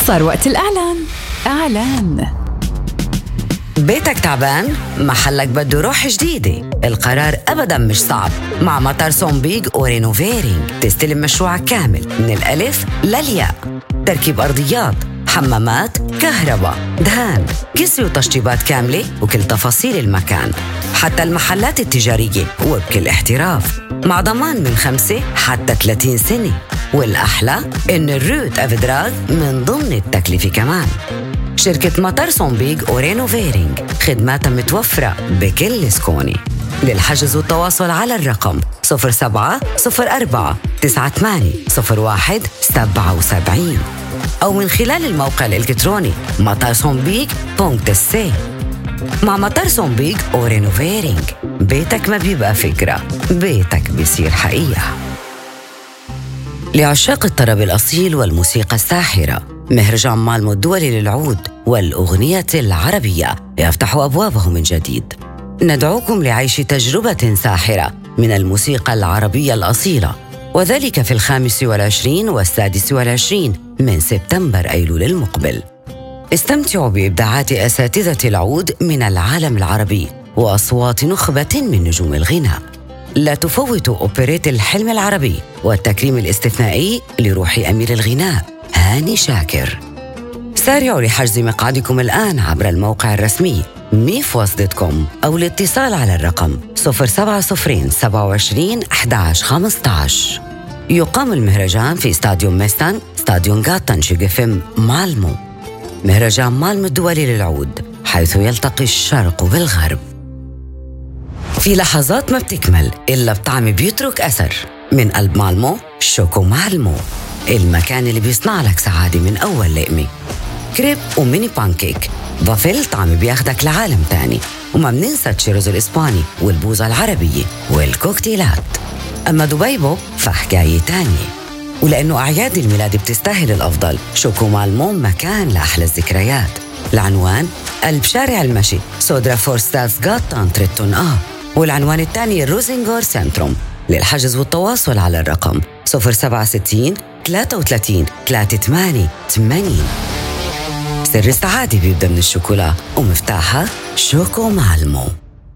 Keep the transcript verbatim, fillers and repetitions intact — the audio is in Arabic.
صار وقت الإعلان. إعلان. بيتك تعبان؟ محلك بده روح جديدة. القرار أبداً مش صعب. مع مطار سونبيج ورينوفيرينج تستلم مشروعك كامل من الألف للياء. تركيب أرضيات، حمامات، كهرباء، دهان، كسر وتشطيبات كاملة وكل تفاصيل المكان، حتى المحلات التجارية وبكل احتراف، مع ضمان من خمسة حتى ثلاثين سنة. والأحلى إن الروت أفدراغ من ضمن التكلفة كمان. شركة مطار سونبيج ورينوفيرينج خدماتها متوفرة بكل سكوني. للحجز والتواصل على الرقم صفر سبعة صفر أربعة تسعة ثمانية صفر واحد سبعة سبعين أو من خلال الموقع الإلكتروني مطار سونبيج دوت سي. مع مطار سونبيج ورينوفيرينج بيتك ما بيبقى فكرة، بيتك بيصير حقيقة. لعشاق الطرب الأصيل والموسيقى الساحرة، مهرجان مالمو الدولي للعود والأغنية العربية يفتح أبوابه من جديد. ندعوكم لعيش تجربة ساحرة من الموسيقى العربية الأصيلة، وذلك في الخامس والعشرين والسادس والعشرين من سبتمبر أيلول المقبل. استمتعوا بإبداعات أساتذة العود من العالم العربي وأصوات نخبة من نجوم الغناء. لا تفوتوا أوبريت الحلم العربي والتكريم الاستثنائي لروح أمير الغناء هاني شاكر. سارعوا لحجز مقعدكم الآن عبر الموقع الرسمي ميفوس دوت كوم أو الاتصال على الرقم صفر سبعة صفر سبعة وعشرين أحد عشر خمسة عشر. يقام المهرجان في استاديوم ميستان استاديوم غاتان شيغفم مالمو. مهرجان مالمو الدولي للعود، حيث يلتقي الشرق بالغرب. في لحظات ما بتكمل إلا بطعم بيترك أثر. من قلب مالمو، شوكو مالمو، المكان اللي بيصنع لك سعادة من أول لقمة. كريب وميني بانكيك، وافل طعم بياخدك لعالم تاني. وما بننسى التشيروز الإسباني والبوظة العربية والكوكتيلات. أما دبيبو فحكاية تانية. ولأنه أعياد الميلاد بتستاهل الأفضل، شوكو مالمو مكان لأحلى الذكريات. العنوان قلب شارع المشي سودرا فورستاس غاتان تريتون آ، والعنوان الثاني روزينغور سنتروم. للحجز والتواصل على الرقم صفر سبعة ستين ثلاثة وثلاثين ثلاثة ثمانية ثمانين. سر السعادة بيبدأ من الشوكولا ومفتاحها شوكو مالمو.